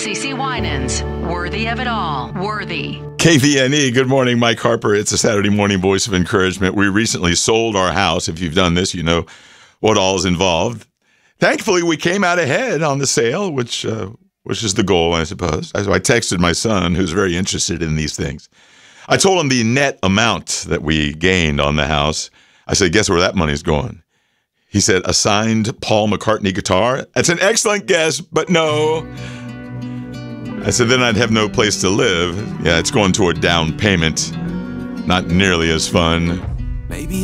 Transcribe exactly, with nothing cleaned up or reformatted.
CeCe Winans. Worthy of it all. Worthy. K V N E, good morning. Mike Harper. It's a Saturday morning voice of encouragement. We recently sold our house. If you've done this, you know what all is involved. Thankfully, we came out ahead on the sale, which uh, which is the goal, I suppose. So I texted my son, who's very interested in these things. I told him the net amount that we gained on the house. I said, guess where that money's going? He said, a signed Paul McCartney guitar. That's an excellent guess, but no. I said, then I'd have no place to live. Yeah, it's going toward down payment. Not nearly as fun. Maybe